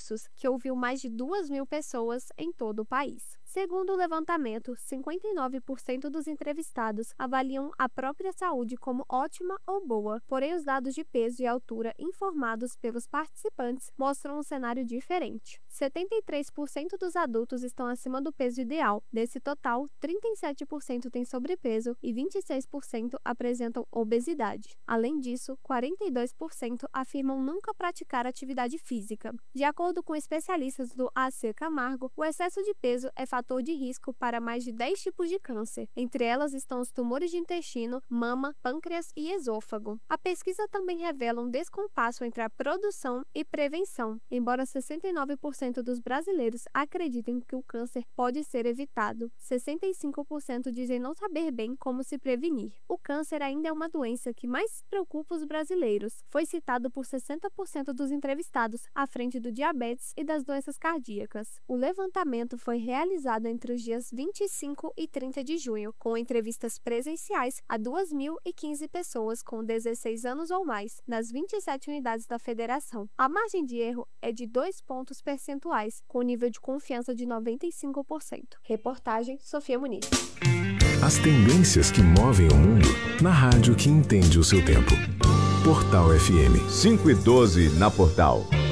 Ipsos, que ouviu mais de 2.000 pessoas em todo o país. Segundo o levantamento, 59% dos entrevistados avaliam a própria saúde como ótima ou boa, porém os dados de peso e altura informados pelos participantes mostram um cenário diferente. 73% dos adultos estão acima do peso ideal. Desse total, 37% têm sobrepeso e 26% apresentam obesidade. Além disso, 42% afirmam nunca praticar atividade física. De acordo com especialistas do AC Camargo, o excesso de peso é fator de risco para mais de 10 tipos de câncer. Entre elas estão os tumores de intestino, mama, pâncreas e esôfago. A pesquisa também revela um descompasso entre a produção e prevenção, embora 69% dos brasileiros acreditem que o câncer pode ser evitado. 65% dizem não saber bem como se prevenir. O câncer ainda é uma doença que mais preocupa os brasileiros. Foi citado por 60% dos entrevistados, à frente do diabetes e das doenças cardíacas. O levantamento foi realizado entre os dias 25 e 30 de junho, com entrevistas presenciais a 2.015 pessoas com 16 anos ou mais, nas 27 unidades da federação. A margem de erro é de 2 pontos percentuais, com nível de confiança de 95%. Reportagem Sofia Muniz. As tendências que movem o mundo na rádio que entende o seu tempo. Portal FM. 5:12 na Portal.